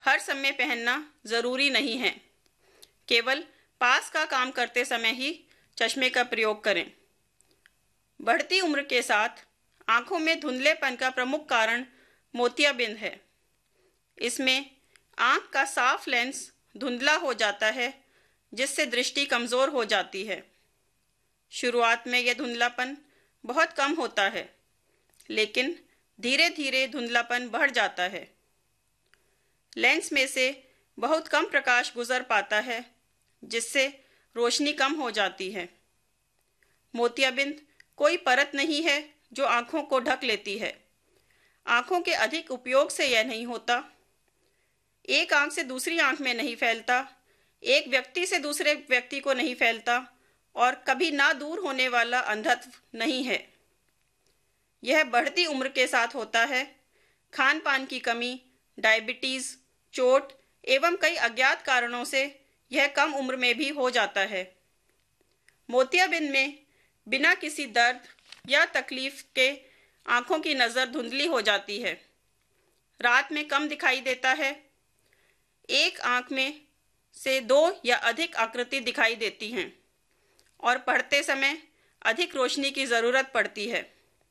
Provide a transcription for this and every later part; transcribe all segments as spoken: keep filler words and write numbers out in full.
हर समय पहनना जरूरी नहीं है। केवल पास का काम करते समय ही चश्मे का प्रयोग करें। बढ़ती उम्र के साथ आंखों में धुंधलेपन का प्रमुख कारण मोतियाबिंद है। इसमें आंख का साफ लेंस धुंधला हो जाता है, जिससे दृष्टि कमज़ोर हो जाती है। शुरुआत में यह धुंधलापन बहुत कम होता है, लेकिन धीरे धीरे धुंधलापन बढ़ जाता है। लेंस में से बहुत कम प्रकाश गुजर पाता है, जिससे रोशनी कम हो जाती है। मोतियाबिंद कोई परत नहीं है जो आँखों को ढक लेती है। आँखों के अधिक उपयोग से यह नहीं होता। एक आँख से दूसरी आँख में नहीं फैलता, एक व्यक्ति से दूसरे व्यक्ति को नहीं फैलता और कभी ना दूर होने वाला अंधत्व नहीं है। यह बढ़ती उम्र के साथ होता है। खान पान की कमी, डायबिटीज़, चोट एवं कई अज्ञात कारणों से यह कम उम्र में भी हो जाता है। मोतियाबिंद में बिना किसी दर्द या तकलीफ के आँखों की नज़र धुंधली हो जाती है। रात में कम दिखाई देता है। एक आँख में से दो या अधिक आकृति दिखाई देती हैं और पढ़ते समय अधिक रोशनी की ज़रूरत पड़ती है।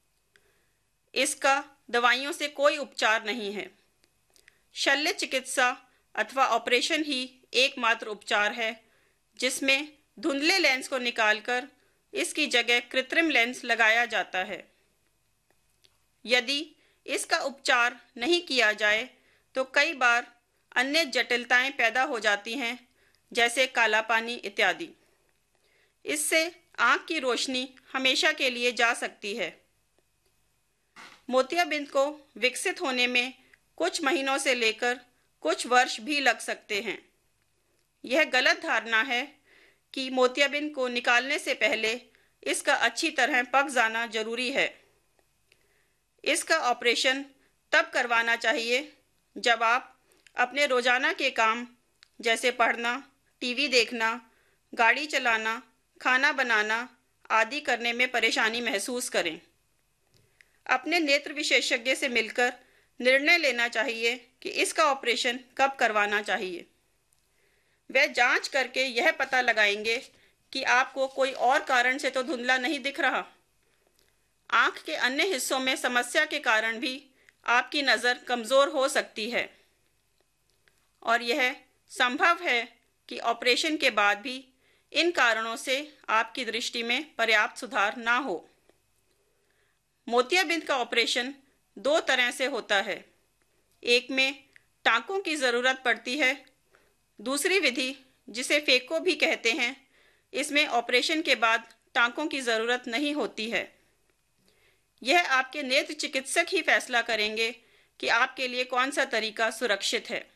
इसका दवाइयों से कोई उपचार नहीं है। शल्य चिकित्सा अथवा ऑपरेशन ही एकमात्र उपचार है, जिसमें धुंधले लेंस को निकालकर इसकी जगह कृत्रिम लेंस लगाया जाता है। यदि इसका उपचार नहीं किया जाए तो कई बार अन्य जटिलताएं पैदा हो जाती हैं, जैसे काला पानी इत्यादि। इससे आँख की रोशनी हमेशा के लिए जा सकती है। मोतियाबिंद को विकसित होने में कुछ महीनों से लेकर कुछ वर्ष भी लग सकते हैं। यह गलत धारणा है कि मोतियाबिंद को निकालने से पहले इसका अच्छी तरह पक जाना जरूरी है। इसका ऑपरेशन तब करवाना चाहिए जब आप अपने रोजाना के काम जैसे पढ़ना, टीवी देखना, गाड़ी चलाना, खाना बनाना आदि करने में परेशानी महसूस करें। अपने नेत्र विशेषज्ञ से मिलकर निर्णय लेना चाहिए कि इसका ऑपरेशन कब करवाना चाहिए। वे जांच करके यह पता लगाएंगे कि आपको कोई और कारण से तो धुंधला नहीं दिख रहा। आँख के अन्य हिस्सों में समस्या के कारण भी आपकी नज़र कमज़ोर हो सकती है और यह संभव है कि ऑपरेशन के बाद भी इन कारणों से आपकी दृष्टि में पर्याप्त सुधार ना हो। मोतियाबिंद का ऑपरेशन दो तरह से होता है। एक में टाँकों की ज़रूरत पड़ती है। दूसरी विधि, जिसे फेको भी कहते हैं, इसमें ऑपरेशन के बाद टाँकों की ज़रूरत नहीं होती है। यह आपके नेत्र चिकित्सक ही फैसला करेंगे कि आपके लिए कौन सा तरीका सुरक्षित है।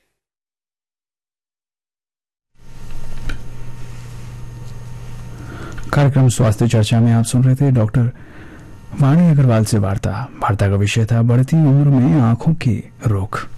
कार्यक्रम स्वास्थ्य चर्चा में आप सुन रहे थे डॉक्टर वाणी अग्रवाल से वार्ता। वार्ता का विषय था बढ़ती उम्र में आंखों के रोग।